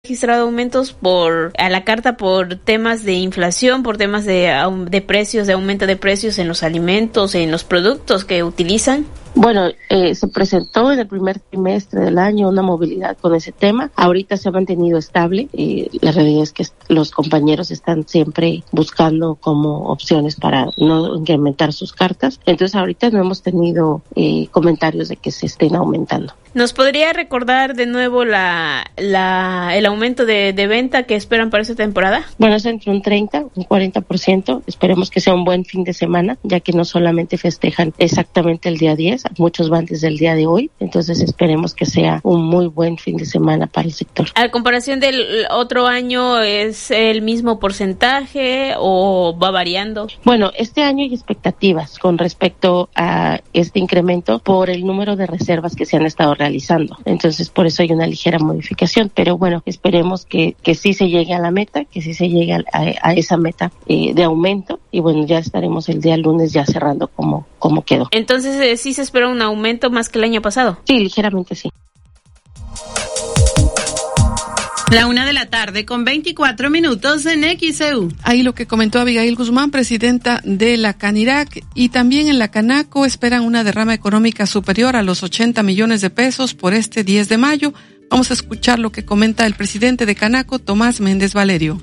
registrado aumentos a la carta por temas de inflación, por temas de precios, de aumento de precios en los alimentos, en los productos que utilizan? Bueno, se presentó en el primer trimestre del año una movilidad con ese tema. Ahorita se ha mantenido estable. La realidad es que los compañeros están siempre buscando como opciones para no incrementar sus cartas. Entonces ahorita no hemos tenido comentarios de que se estén aumentando. ¿Nos podría recordar de nuevo el aumento de venta que esperan para esta temporada? Bueno, es entre un 30, un 40%. Esperemos que sea un buen fin de semana, ya que no solamente festejan exactamente el día 10, muchos van desde el día de hoy. Entonces esperemos que sea un muy buen fin de semana para el sector. ¿A comparación del otro año es el mismo porcentaje o va variando? Bueno, este año hay expectativas con respecto a este incremento por el número de reservas que se han estado realizando. Entonces, por eso hay una ligera modificación. Pero bueno, esperemos que sí se llegue a la meta, que sí se llegue a esa meta de aumento. Y bueno, ya estaremos el día lunes ya cerrando como quedó. Entonces, ¿sí se espera un aumento más que el año pasado? Sí, ligeramente sí. 1:00 con 24 minutos en XEU. Ahí lo que comentó Abigail Guzmán, presidenta de la Canirac, y también en la Canaco esperan una derrama económica superior a los 80 millones de pesos por este 10 de mayo. Vamos a escuchar lo que comenta el presidente de Canaco, Tomás Méndez Valerio.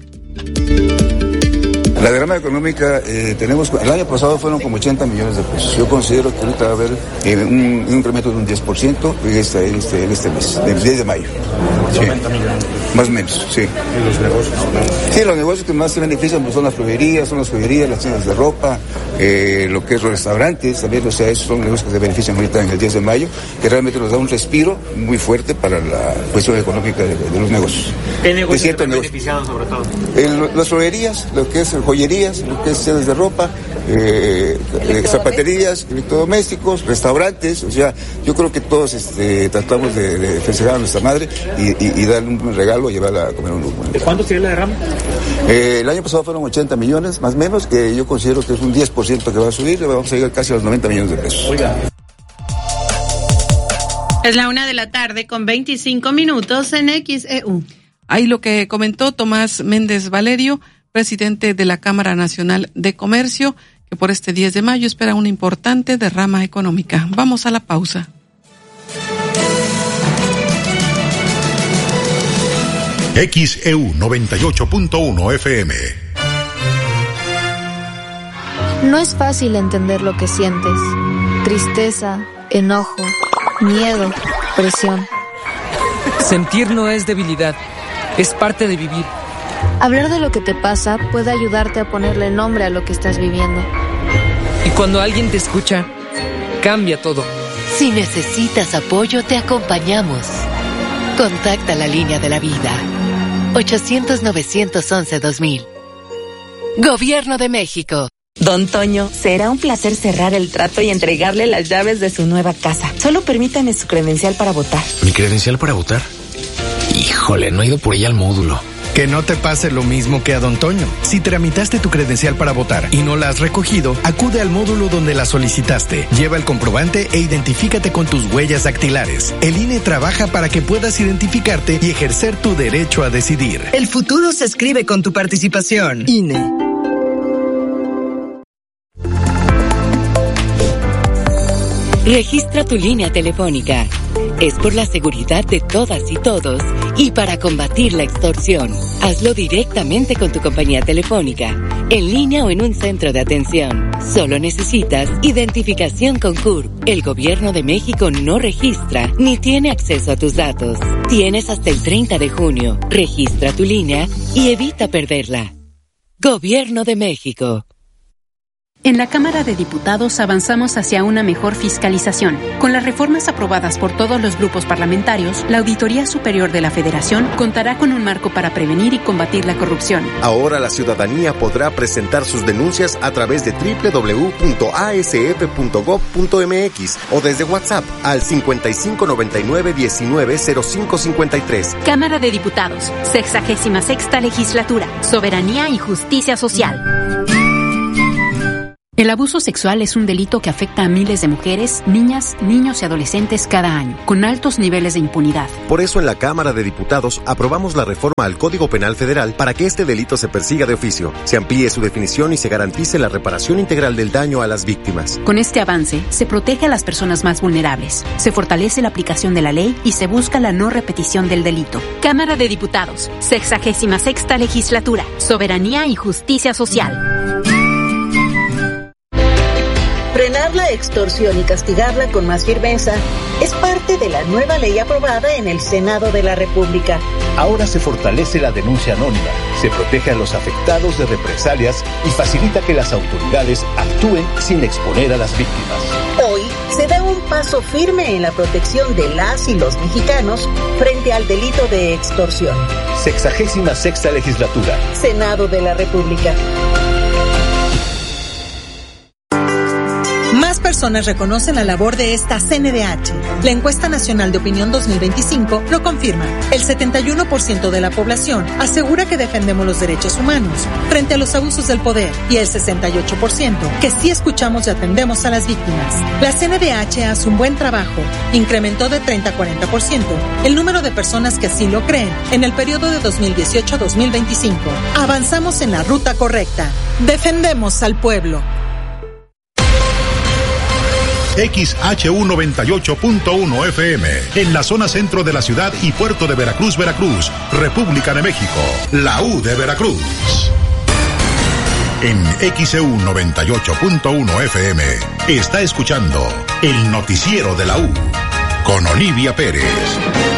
La derrama económica el año pasado fueron como 80 millones de pesos. Yo considero que ahorita va a haber un incremento de un 10% en este mes, el 10 de mayo. Sí. 90 millones. Más o menos, sí. ¿Y los negocios? Sí, los negocios que más se benefician pues, son las florerías, las tiendas de ropa, lo que es los restaurantes, también, esos son negocios que se benefician ahorita en el 10 de mayo, que realmente nos da un respiro muy fuerte para la cuestión económica de los negocios. ¿Qué negocios se beneficiaron sobre todo? Las florerías, lo que es joyerías, lo que es tiendas de ropa, zapaterías, electrodomésticos, restaurantes. O sea, yo creo que todos tratamos de festejar a nuestra madre y darle un buen regalo, llevarla a comer un buen. ¿De cuánto sería la derrama? El año pasado fueron 80 millones, más o menos, que yo considero que es un 10% que va a subir, vamos a llegar casi a los 90 millones de pesos. Oiga. Es 1:00 con 25 minutos en XEU. Ahí lo que comentó Tomás Méndez Valerio, presidente de la Cámara Nacional de Comercio, que por este 10 de mayo espera una importante derrama económica. Vamos a la pausa. XEU 98.1 FM. No es fácil entender lo que sientes. Tristeza, enojo, miedo, presión. Sentir no es debilidad, es parte de vivir. Hablar de lo que te pasa puede ayudarte a ponerle nombre a lo que estás viviendo. Y cuando alguien te escucha, cambia todo. Si necesitas apoyo, te acompañamos. Contacta la línea de la vida. 800-911-2000. Gobierno de México. Don Toño, será un placer cerrar el trato y entregarle las llaves de su nueva casa. Solo permítame su credencial para votar. ¿Mi credencial para votar? Híjole, no he ido por ella al módulo. Que no te pase lo mismo que a Don Toño. Si tramitaste tu credencial para votar y no la has recogido, acude al módulo donde la solicitaste. Lleva el comprobante e identifícate con tus huellas dactilares. El INE trabaja para que puedas identificarte y ejercer tu derecho a decidir. El futuro se escribe con tu participación. INE. Registra tu línea telefónica. Es por la seguridad de todas y todos y para combatir la extorsión. Hazlo directamente con tu compañía telefónica, en línea o en un centro de atención. Solo necesitas identificación con CURP. El Gobierno de México no registra ni tiene acceso a tus datos. Tienes hasta el 30 de junio. Registra tu línea y evita perderla. Gobierno de México. En la Cámara de Diputados avanzamos hacia una mejor fiscalización. Con las reformas aprobadas por todos los grupos parlamentarios, la Auditoría Superior de la Federación contará con un marco para prevenir y combatir la corrupción. Ahora la ciudadanía podrá presentar sus denuncias a través de www.asf.gov.mx o desde WhatsApp al 5599-190553. Cámara de Diputados, 66ª Legislatura, Soberanía y Justicia Social. El abuso sexual es un delito que afecta a miles de mujeres, niñas, niños y adolescentes cada año, con altos niveles de impunidad. Por eso en la Cámara de Diputados aprobamos la reforma al Código Penal Federal para que este delito se persiga de oficio, se amplíe su definición y se garantice la reparación integral del daño a las víctimas. Con este avance, se protege a las personas más vulnerables, se fortalece la aplicación de la ley y se busca la no repetición del delito. Cámara de Diputados, 66ª Legislatura, Soberanía y Justicia Social. Frenar la extorsión y castigarla con más firmeza es parte de la nueva ley aprobada en el Senado de la República. Ahora se fortalece la denuncia anónima, se protege a los afectados de represalias y facilita que las autoridades actúen sin exponer a las víctimas. Hoy se da un paso firme en la protección de las y los mexicanos frente al delito de extorsión. 66ª Legislatura. Senado de la República. Más personas reconocen la labor de esta CNDH. La encuesta nacional de opinión 2025 lo confirma. El 71% de la población asegura que defendemos los derechos humanos frente a los abusos del poder y el 68% que sí escuchamos y atendemos a las víctimas. La CNDH hace un buen trabajo. Incrementó de 30 a 40% el número de personas que así lo creen en el periodo de 2018 a 2025. Avanzamos en la ruta correcta. Defendemos al pueblo. XHU98.1 FM, en la zona centro de la ciudad y puerto de Veracruz, Veracruz, República de México, la U de Veracruz. En XEU 98.1 FM, está escuchando el noticiero de la U, con Olivia Pérez.